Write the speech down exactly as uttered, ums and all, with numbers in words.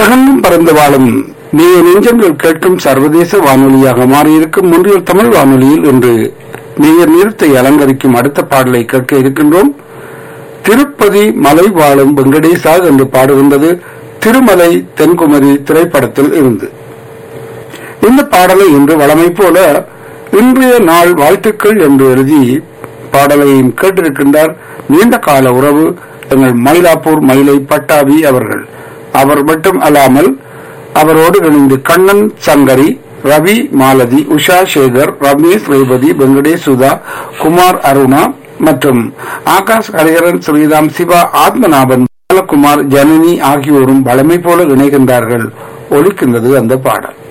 உலகெங்கும் பறந்து வாழும் நீய நெஞ்சங்கள் கேட்கும் சர்வதேச வானொலியாக மாறியிருக்கும் முன்றியல் தமிழ் வானொலியில் இன்று நீர் நிறுத்தை அலங்கரிக்கும் அடுத்த பாடலை கேட்க இருக்கின்றோம். திருப்பதி மலை வாழும் வெங்கடேசா என்று பாடுகின்றது திருமலை தென்குமரி திரைப்படத்தில் இருந்து. இந்த பாடலை இன்று வழமை போல இன்றைய நாள் வாழ்த்துக்கள் என்று எழுதி பாடலையும் கேட்டிருக்கின்றார் நீண்ட கால உறவு எங்கள் மயிலாப்பூர் மயிலை பட்டாவி அவர்கள். அவர் மட்டும் அல்லாமல் அவரோடு இணைந்து கண்ணன் சங்கரி, ரவி மாலதி, உஷா சேகர், ரமேஷ் ரேவதி, வெங்கடேஷ் சுதா, குமார் அருணா மற்றும் ஆகாஷ் ஹரிஹரன், ஸ்ரீராம், சிவா, ஆத்மநாபன், பாலகுமார், ஜனனி ஆகியோரும் வளமை போல இணைகின்றார்கள். ஒலிக்கின்றது அந்த பாடல்.